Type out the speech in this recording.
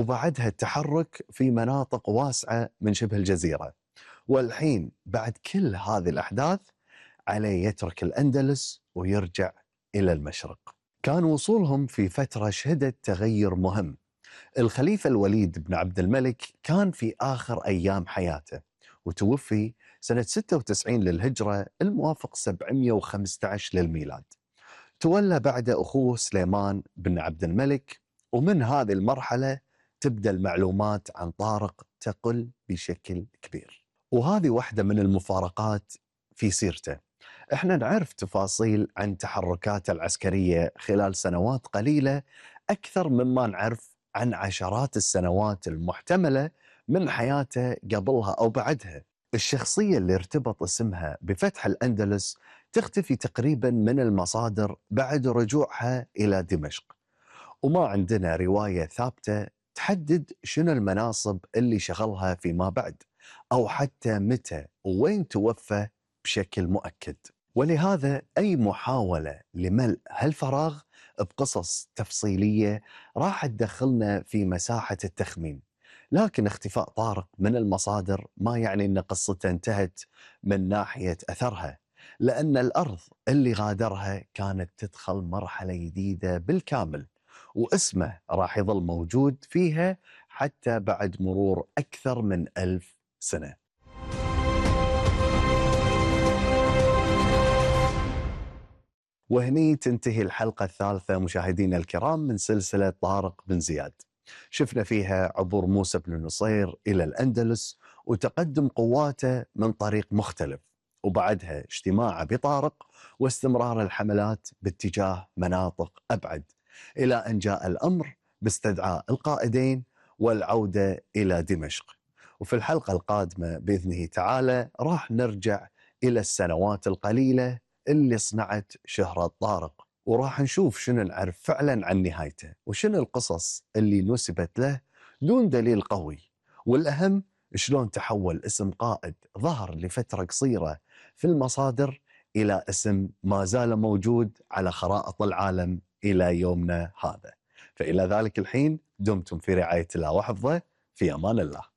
وبعدها التحرك في مناطق واسعة من شبه الجزيرة. والحين بعد كل هذه الأحداث عليه يترك الأندلس ويرجع إلى المشرق. كان وصولهم في فترة شهدت تغير مهم. الخليفة الوليد بن عبد الملك كان في آخر أيام حياته، وتوفي سنة 96 للهجرة الموافق 715 للميلاد. تولى بعد أخوه سليمان بن عبد الملك، ومن هذه المرحلة تبدأ المعلومات عن طارق تقل بشكل كبير. وهذه واحدة من المفارقات في سيرته. احنا نعرف تفاصيل عن تحركاته العسكرية خلال سنوات قليلة أكثر مما نعرف عن عشرات السنوات المحتملة من حياته قبلها أو بعدها. الشخصية اللي ارتبط اسمها بفتح الأندلس تختفي تقريبا من المصادر بعد رجوعها إلى دمشق، وما عندنا رواية ثابتة تحدد شنو المناصب اللي شغلها فيما بعد، أو حتى متى ووين توفى بشكل مؤكد. ولهذا أي محاولة لملء هالفراغ بقصص تفصيلية راح تدخلنا في مساحة التخمين. لكن اختفاء طارق من المصادر ما يعني أن قصته انتهت من ناحية أثرها، لأن الأرض اللي غادرها كانت تدخل مرحلة جديدة بالكامل، واسمه راح يظل موجود فيها حتى بعد مرور أكثر من 1000 سنة. وهني تنتهي الحلقة الثالثة مشاهدينا الكرام من سلسلة طارق بن زياد. شفنا فيها عبور موسى بن نصير إلى الأندلس وتقدم قواته من طريق مختلف، وبعدها اجتماعه بطارق واستمرار الحملات باتجاه مناطق أبعد، إلى أن جاء الأمر باستدعاء القائدين والعودة إلى دمشق. وفي الحلقة القادمة بإذنه تعالى راح نرجع إلى السنوات القليلة اللي صنعت شهرة طارق، وراح نشوف شنو نعرف فعلا عن نهايته وشنو القصص اللي نسبت له دون دليل قوي، والأهم شلون تحول اسم قائد ظهر لفترة قصيرة في المصادر إلى اسم ما زال موجود على خرائط العالم إلى يومنا هذا. فإلى ذلك الحين دمتم في رعاية الله وحفظه، في أمان الله.